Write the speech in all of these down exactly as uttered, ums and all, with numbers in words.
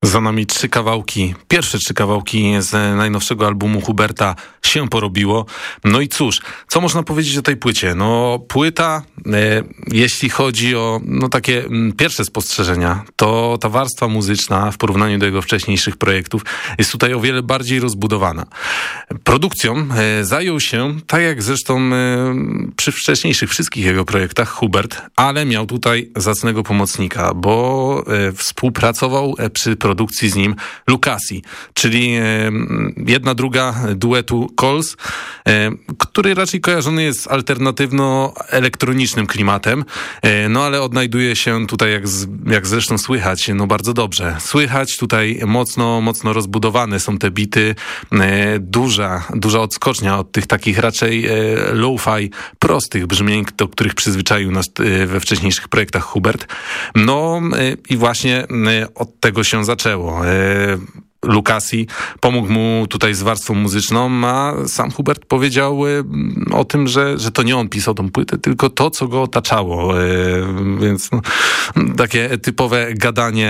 Za nami trzy kawałki, pierwsze trzy kawałki z najnowszego albumu Huberta Się porobiło. No i cóż, co można powiedzieć o tej płycie? No płyta, e, jeśli chodzi o no takie m, pierwsze spostrzeżenia, to ta warstwa muzyczna w porównaniu do jego wcześniejszych projektów jest tutaj o wiele bardziej rozbudowana. Produkcją e, zajął się, tak jak zresztą e, przy wcześniejszych wszystkich jego projektach, Hubert, ale miał tutaj zacnego pomocnika, bo e, współpracował e, przy produkcji z nim Lucasi, czyli e, jedna druga duetu Coles, e, który raczej kojarzony jest z alternatywno-elektronicznym klimatem, e, no ale odnajduje się tutaj, jak, z, jak zresztą słychać, no bardzo dobrze. Słychać tutaj mocno, mocno rozbudowane są te bity, e, duża, duża odskocznia od tych takich raczej e, lo-fi, prostych brzmień, do których przyzwyczaił nas e, we wcześniejszych projektach Hubert. No e, i właśnie e, od tego się zaczęło. E, Lucasi pomógł mu tutaj z warstwą muzyczną, a sam Hubert powiedział e, o tym, że, że to nie on pisał tą płytę, tylko to, co go otaczało. E, więc no, takie typowe gadanie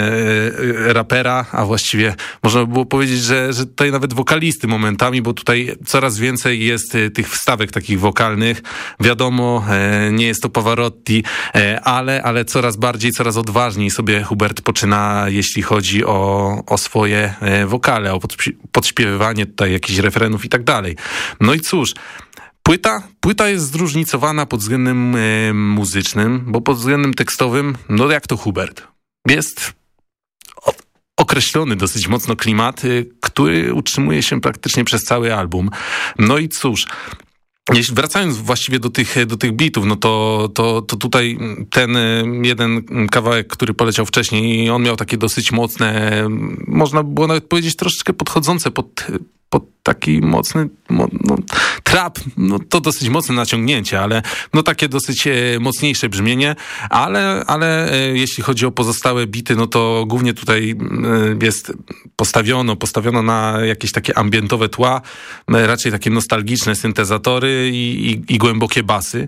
e, rapera, a właściwie można by było powiedzieć, że, że tutaj nawet wokalisty momentami, bo tutaj coraz więcej jest e, tych wstawek takich wokalnych. Wiadomo, e, nie jest to Pavarotti, e, ale, ale coraz bardziej, coraz odważniej sobie Hubert poczyna, jeśli chodzi o, o swoje wokale, o podśpiewywanie tutaj jakichś refrenów i tak dalej. No i cóż, płyta, płyta jest zróżnicowana pod względem e, muzycznym, bo pod względem tekstowym, no jak to Hubert? Jest o, określony dosyć mocno klimat, y, który utrzymuje się praktycznie przez cały album. No i cóż, jeśli wracając właściwie do tych, do tych bitów, no to, to, to tutaj ten jeden kawałek, który poleciał wcześniej, on miał takie dosyć mocne, można było nawet powiedzieć troszeczkę podchodzące pod, pod taki mocny no, trap, no to dosyć mocne naciągnięcie, ale no takie dosyć mocniejsze brzmienie, ale, ale jeśli chodzi o pozostałe bity, no to głównie tutaj jest postawiono, postawiono na jakieś takie ambientowe tła, raczej takie nostalgiczne syntezatory i, i, i głębokie basy,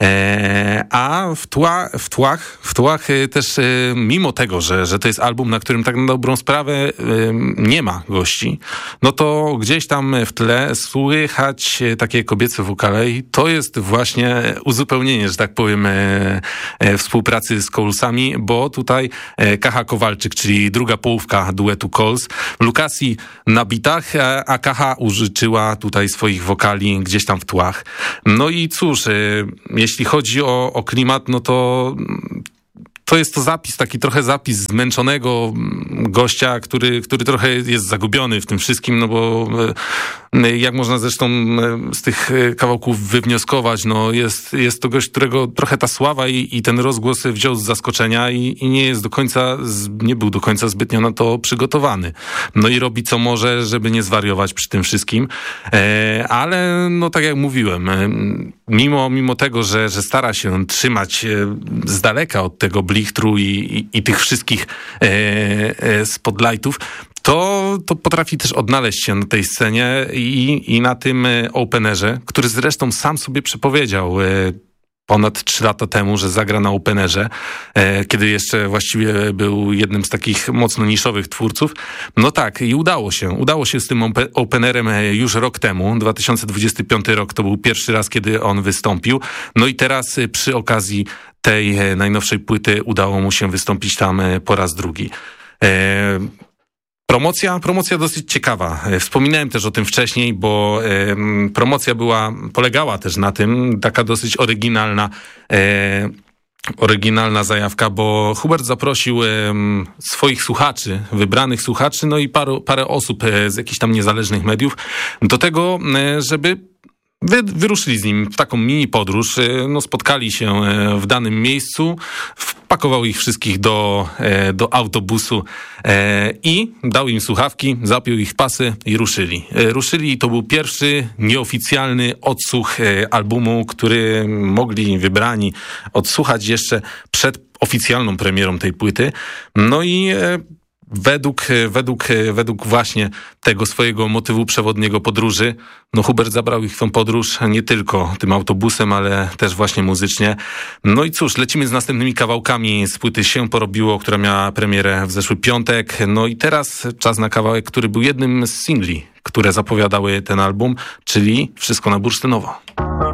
e, a w, tła, w tłach, w tłach też e, mimo tego, że, że to jest album, na którym tak na dobrą sprawę e, nie ma gości, no to gdzieś tam w tle słychać takie kobiece wokale i to jest właśnie uzupełnienie, że tak powiem, e, e, współpracy z Colesami, bo tutaj e, Kacha Kowalczyk, czyli druga połówka duetu Coles, Lucasi na bitach, a, a Kacha użyczyła tutaj swoich wokali gdzieś tam w tłach. No i cóż, e, jeśli chodzi o, o klimat, no to to jest to zapis, taki trochę zapis zmęczonego gościa, który, który trochę jest zagubiony w tym wszystkim, no bo jak można zresztą z tych kawałków wywnioskować, no jest, jest to gość, którego trochę ta sława i, i ten rozgłos wziął z zaskoczenia i, i nie jest do końca, nie był do końca zbytnio na to przygotowany. No i robi co może, żeby nie zwariować przy tym wszystkim, e, ale no tak jak mówiłem, mimo, mimo tego, że, że stara się trzymać z daleka od tego blichtru i, i, i tych wszystkich e, e, spotlightów, to, to potrafi też odnaleźć się na tej scenie i, i na tym openerze, który zresztą sam sobie przepowiedział e, ponad trzy lata temu, że zagra na openerze, e, kiedy jeszcze właściwie był jednym z takich mocno niszowych twórców. No tak, i udało się. Udało się z tym openerem już rok temu. dwa tysiące dwudziesty piąty rok to był pierwszy raz, kiedy on wystąpił. No i teraz przy okazji tej najnowszej płyty udało mu się wystąpić tam po raz drugi. E, Promocja, promocja dosyć ciekawa. Wspominałem też o tym wcześniej, bo e, promocja była, polegała też na tym, taka dosyć oryginalna, e, oryginalna zajawka, bo Hubert zaprosił e, swoich słuchaczy, wybranych słuchaczy, no i paru, parę osób e, z jakichś tam niezależnych mediów do tego, e, żeby Wy, wyruszyli z nim w taką mini podróż, no spotkali się w danym miejscu, wpakował ich wszystkich do, do autobusu i dał im słuchawki, zapiął ich pasy i ruszyli. Ruszyli i to był pierwszy nieoficjalny odsłuch albumu, który mogli wybrani odsłuchać jeszcze przed oficjalną premierą tej płyty. No i według, według, według właśnie tego swojego motywu przewodniego podróży, no Hubert zabrał ich w tą podróż nie tylko tym autobusem, ale też właśnie muzycznie. No i cóż, lecimy z następnymi kawałkami z płyty Się porobiło, która miała premierę w zeszły piątek. No i teraz czas na kawałek, który był jednym z singli, które zapowiadały ten album, czyli Wszystko na bursztynowo.